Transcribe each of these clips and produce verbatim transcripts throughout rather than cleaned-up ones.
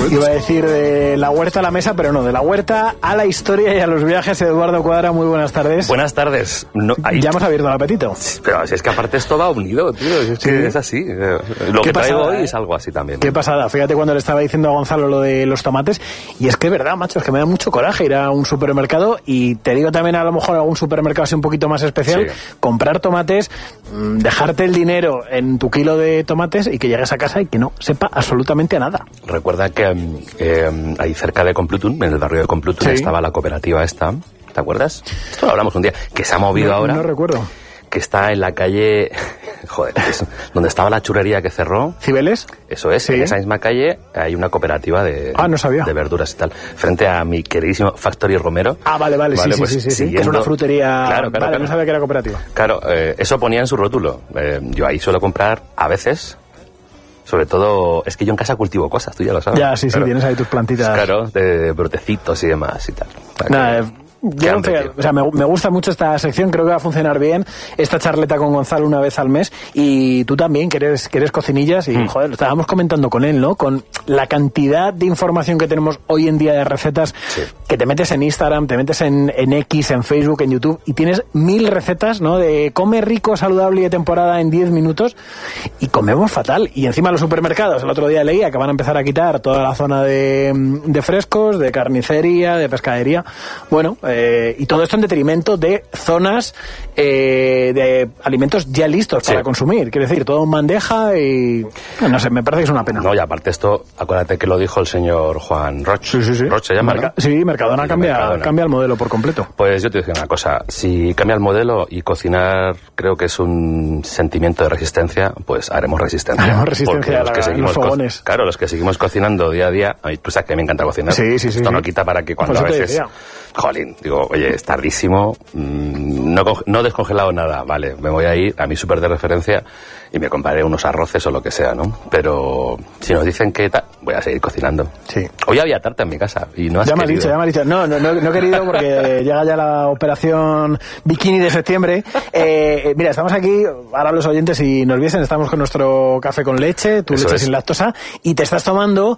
Iba a decir de la huerta a la mesa, pero no, de la huerta a la historia y a los viajes. Eduardo Cuadra, muy buenas tardes. Buenas tardes. No, ahí... Ya hemos abierto el apetito. Pero si es que aparte esto va unido, tío. Es que sí. Es así. Lo que traigo hoy eh? es algo así también. Qué pasada. Fíjate cuando le estaba diciendo a Gonzalo lo de los tomates. Y es que es verdad, macho, es que me da mucho coraje ir a un supermercado. Y te digo también a lo mejor a algún supermercado así un poquito más especial. Sí. Comprar tomates, dejarte el dinero en tu kilo de tomates y que llegues a casa y que no sepa absolutamente a nada. Recuerda que eh, ahí cerca de Complutum, en el barrio de Complutum, sí. estaba la cooperativa esta, ¿te acuerdas? Esto lo hablamos un día, que se ha movido no, ahora. No recuerdo. Que está en la calle, joder, es, donde estaba la churrería que cerró. ¿Cibeles? Eso es, sí. En esa misma calle hay una cooperativa de, ah, no sabía. de verduras y tal, frente a mi queridísimo Factory Romero. Ah, vale, vale, vale sí, pues, sí, sí, sí, siguiendo... que es una frutería. Claro, claro, vale, claro. No sabía que era cooperativa. Claro, eh, eso ponía en su rótulo. Eh, yo ahí suelo comprar a veces. Sobre todo, es que yo en casa cultivo cosas, tú ya lo sabes. Ya, sí, claro. sí, tienes ahí tus plantitas. Claro, de brotecitos y demás y tal. Nada, que... Yo no te, o sea, me, me gusta mucho esta sección, creo que va a funcionar bien esta charleta con Gonzalo una vez al mes y tú también, que eres, que eres cocinillas y, mm. joder, lo estábamos comentando con él, ¿no? Con la cantidad de información que tenemos hoy en día de recetas, sí. que te metes en Instagram, te metes en, en X, en Facebook, en YouTube y tienes mil recetas, ¿no? De come rico, saludable y de temporada en diez minutos y comemos fatal. Y encima los supermercados, el otro día leía que van a empezar a quitar toda la zona de, de frescos, de carnicería, de pescadería. Bueno, Eh, y todo esto en detrimento de zonas eh, de alimentos ya listos sí. para consumir. Quiero decir, todo en bandeja y... No sé, me parece que es una pena. No, y aparte esto, acuérdate que lo dijo el señor Juan Roch. Sí, sí, sí. Roch se llama, Merca- ¿no? Sí, Mercadona, cambia, Mercadona cambia el modelo por completo. Pues yo te digo una cosa. Si cambia el modelo y cocinar creo que es un sentimiento de resistencia, pues haremos resistencia. Haremos resistencia a los, que la, seguimos los fogones. Co- claro, los que seguimos cocinando día a día... Ay, tú sabes que a mí me encanta cocinar. Sí, sí, sí. Esto sí. no quita para que cuando a veces... Jolín, digo, oye, es tardísimo, mmm, no, no he descongelado nada, vale, me voy a ir a mi súper de referencia y me compraré unos arroces o lo que sea, ¿no? Pero si nos dicen que tal, voy a seguir cocinando. Sí. Hoy había tarta en mi casa y no has Ya me has querido. dicho, ya me has dicho. No, no, no, no he querido porque llega ya la operación bikini de septiembre. Eh, mira, estamos aquí, ahora los oyentes si nos viesen, estamos con nuestro café con leche, tu Eso leche es. sin lactosa, y te estás tomando...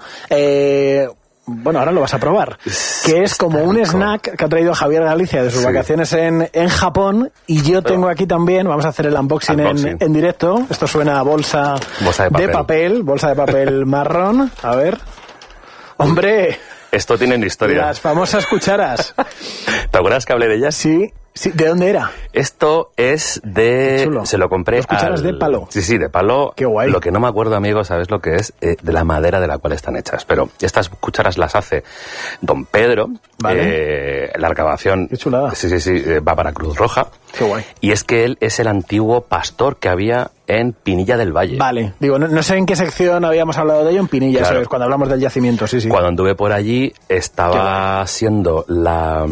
Eh, bueno, ahora lo vas a probar. Que es como un snack que ha traído Javier Galicia de sus sí. vacaciones en, en Japón. Y yo tengo aquí también, vamos a hacer el unboxing, unboxing. En, en directo. Esto suena a bolsa, bolsa de, papel. de papel, bolsa de papel marrón. A ver. Hombre. Esto tiene una historia. Las famosas cucharas. ¿Te acuerdas que hablé de ellas? Sí. Sí, ¿de dónde era? Esto es de... Se lo compré Las cucharas al... de palo. Sí, sí, de palo. Qué guay. Lo que no me acuerdo, amigo, ¿sabes lo que es? Eh, de la madera de la cual están hechas. Pero estas cucharas las hace don Pedro. Vale. Eh, la excavación... Qué chulada. Sí, sí, sí, eh, va para Cruz Roja. Qué guay. Y es que él es el antiguo pastor que había en Pinilla del Valle. Vale. Digo, no, no sé en qué sección habíamos hablado de ello, en Pinilla, claro. ¿sabes? Cuando hablamos del yacimiento, sí, sí. Cuando anduve por allí, estaba siendo la...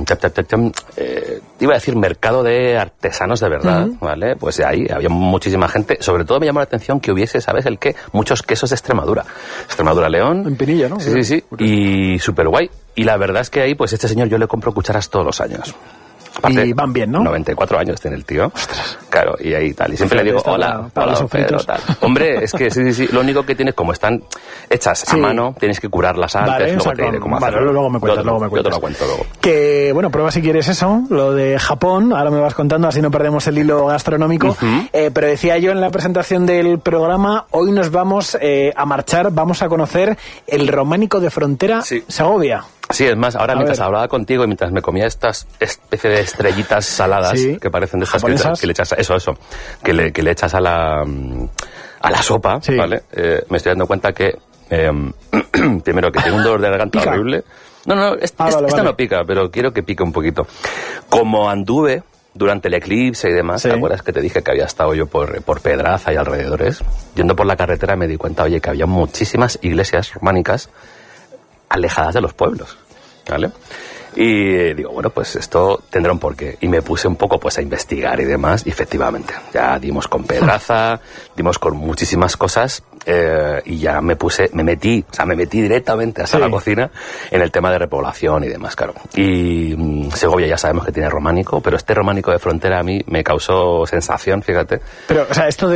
Eh, iba a decir mercado de artesanos de verdad, uh-huh. ¿vale? Pues ahí había muchísima gente. Sobre todo me llamó la atención que hubiese, ¿sabes el qué? Muchos quesos de Extremadura. Extremadura León. En Pinilla, ¿no? Sí, sí, sí. Y súper guay. Y la verdad es que ahí, pues este señor yo le compro cucharas todos los años. Aparte, y van bien, ¿no? noventa y cuatro años tiene el tío. Ostras. Claro, y ahí tal. Y siempre le digo, hola, para, hola, Pedro, tal. Hombre, es que sí, sí, sí. Lo único que tienes, como están hechas sí. a mano, tienes que curarlas antes, vale, luego o sea, te diré cómo vale, hacerlo. Luego me cuentas, yo, luego me cuentas. Yo te lo cuento luego. Que, bueno, prueba si quieres eso, lo de Japón. Ahora me vas contando, así no perdemos el hilo gastronómico. Uh-huh. Eh, pero decía yo en la presentación del programa, hoy nos vamos eh, a marchar, vamos a conocer el románico de frontera sí. Segovia. Sí, es más, ahora a mientras ver. hablaba contigo y mientras me comía estas especie de estrellitas saladas sí. que parecen de estas que le, echas, que le echas, eso, eso, que le, que le echas a la, a la sopa, sí. ¿vale? Eh, me estoy dando cuenta que, eh, primero que tengo un dolor de garganta pica. horrible. No, no, es, ah, es, vale, esta vale. no pica, pero quiero que pique un poquito. Como anduve durante el eclipse y demás, sí. ¿te acuerdas que te dije que había estado yo por, por Pedraza y alrededores? Yendo por la carretera me di cuenta, oye, que había muchísimas iglesias románicas alejadas de los pueblos, ¿vale? Y digo, bueno, pues esto tendrá un porqué. Y me puse un poco pues a investigar y demás, y efectivamente, ya dimos con Pedraza, dimos con muchísimas cosas, eh, y ya me puse, me metí, o sea, me metí directamente hasta sí. la cocina en el tema de repoblación y demás, claro. Y mmm, Segovia ya sabemos que tiene románico, pero este románico de frontera a mí me causó sensación, fíjate. Pero, o sea, esto